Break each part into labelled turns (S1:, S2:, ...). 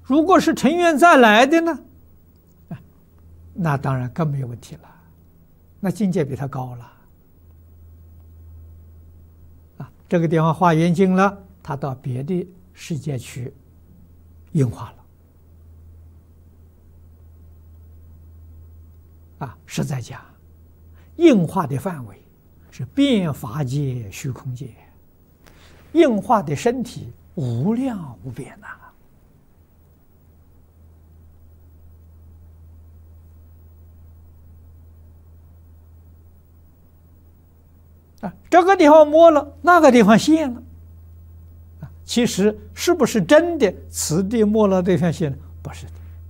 S1: 如果是尘缘再来的呢？那当然更没有问题了，那境界比他高了。这个地方化缘尽了，他到别的世界去应化了。实在讲，应化的范围是遍法界、虚空界，应化的身体无量无边呐。这个地方摸了，那个地方现了。其实是不是真的此地摸了，对方现了？不是的。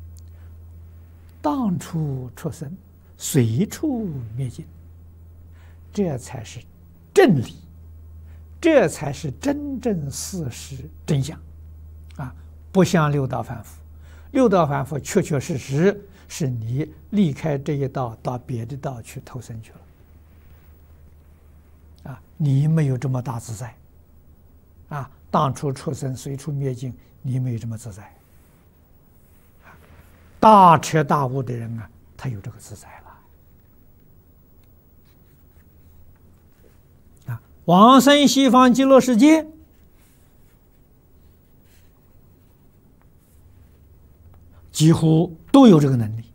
S1: 当处出生，随处灭尽，这才是真理，这才是真正事实真相。不像六道凡夫，六道凡夫确确实实是你离开这一道，到别的道去投生去了。你没有这么大自在，当初出生随处灭尽，你没有这么自在。大彻大悟的人他有这个自在了。往生西方极乐世界，几乎都有这个能力。